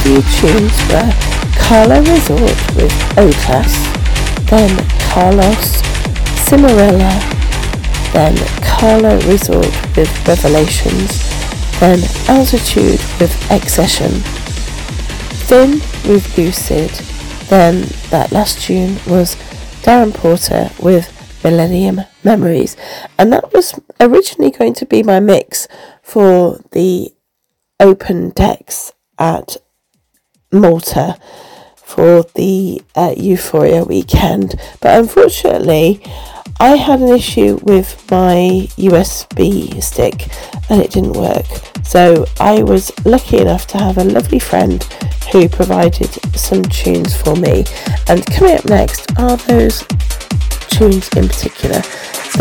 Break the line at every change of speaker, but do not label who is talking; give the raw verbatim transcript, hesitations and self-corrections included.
few tunes were Carla Resort with Otas, then Carlos Cimarella, then Carla Resort with Revelations, then Altitude with Accession, Finn with Lucid, then that last tune was Darren Porter with Millennium Memories, and that was originally going to be my mix for the open decks at Malta for the uh, Euphoria weekend, but unfortunately I had an issue with my U S B stick and it didn't work, so I was lucky enough to have a lovely friend who provided some tunes for me, and coming up next are those tunes in particular. So